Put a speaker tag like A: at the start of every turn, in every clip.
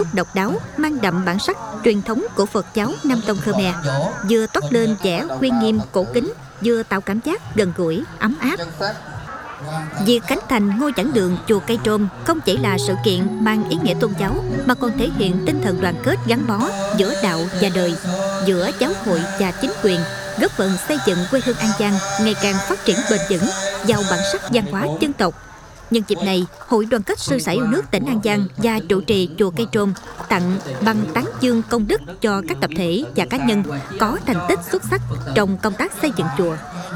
A: độc đáo, mang đậm bản sắc truyền thống của Phật giáo Nam Tông Khmer, vừa toát lên vẻ uy nghiêm cổ kính, vừa tạo cảm giác gần gũi, ấm áp. Việc khánh thành ngôi giảng đường chùa Cây Trôm không chỉ là sự kiện mang ý nghĩa tôn giáo, mà còn thể hiện tinh thần đoàn kết gắn bó giữa đạo và đời, giữa giáo hội và chính quyền, góp phần xây dựng quê hương An Giang ngày càng phát triển bền vững, giàu bản sắc văn hóa dân tộc. Nhân dịp này, Hội Đoàn kết Sư sãi yêu nước tỉnh An Giang và trụ trì chùa Cây Trôm tặng bằng tán dương công đức cho các tập thể và cá nhân có thành tích xuất sắc trong công tác xây dựng chùa.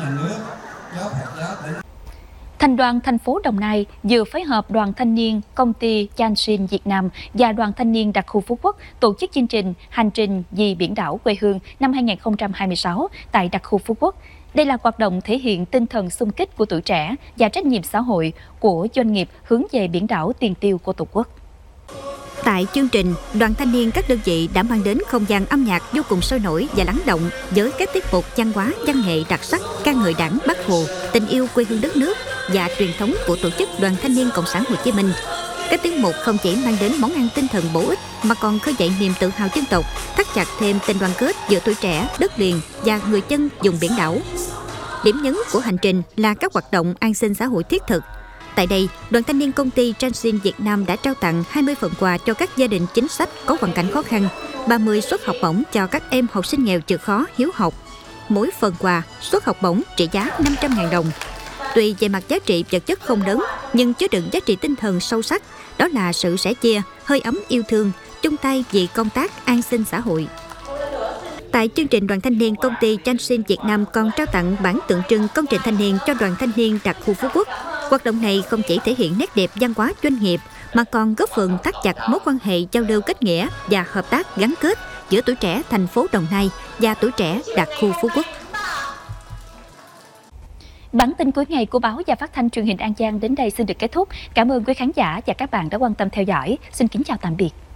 B: Thành đoàn thành phố Đồng Nai vừa phối hợp Đoàn Thanh niên Công ty Chanshin Việt Nam và Đoàn Thanh niên Đặc khu Phú Quốc tổ chức chương trình Hành trình vì biển đảo quê hương năm 2026 tại Đặc khu Phú Quốc. Đây là hoạt động thể hiện tinh thần xung kích của tuổi trẻ và trách nhiệm xã hội của doanh nghiệp hướng về biển đảo tiền tiêu của Tổ quốc.
A: Tại chương trình, đoàn thanh niên các đơn vị đã mang đến không gian âm nhạc vô cùng sôi nổi và lắng động với các tiết mục văn hóa, văn nghệ đặc sắc, ca ngợi Đảng, Bác Hồ, tình yêu quê hương đất nước và truyền thống của tổ chức Đoàn Thanh niên Cộng sản Hồ Chí Minh. Các tiết mục không chỉ mang đến món ăn tinh thần bổ ích mà còn khơi dậy niềm tự hào dân tộc, thắt chặt thêm tình đoàn kết giữa tuổi trẻ, đất liền và người dân vùng biển đảo. Điểm nhấn của hành trình là các hoạt động an sinh xã hội thiết thực. Tại đây, Đoàn Thanh niên Công ty Chanshin Việt Nam đã trao tặng 20 phần quà cho các gia đình chính sách có hoàn cảnh khó khăn, 30 suất học bổng cho các em học sinh nghèo chịu khó hiếu học. Mỗi phần quà, suất học bổng trị giá 500.000 đồng. Tuy về mặt giá trị vật chất không lớn, nhưng chứa đựng giá trị tinh thần sâu sắc, đó là sự sẻ chia, hơi ấm yêu thương, chung tay vì công tác an sinh xã hội. Tại chương trình, Đoàn Thanh niên Công ty Chanshin Việt Nam còn trao tặng bản tượng trưng công trình thanh niên cho Đoàn Thanh niên Đặc khu Phú Quốc. Hoạt động này không chỉ thể hiện nét đẹp văn hóa doanh nghiệp mà còn góp phần thắt chặt mối quan hệ giao lưu kết nghĩa và hợp tác gắn kết giữa tuổi trẻ thành phố Đồng Nai và tuổi trẻ Đặc khu Phú Quốc.
B: Bản tin cuối ngày của báo và phát thanh truyền hình An Giang đến đây xin được kết thúc. Cảm ơn quý khán giả và các bạn đã quan tâm theo dõi. Xin kính chào tạm biệt.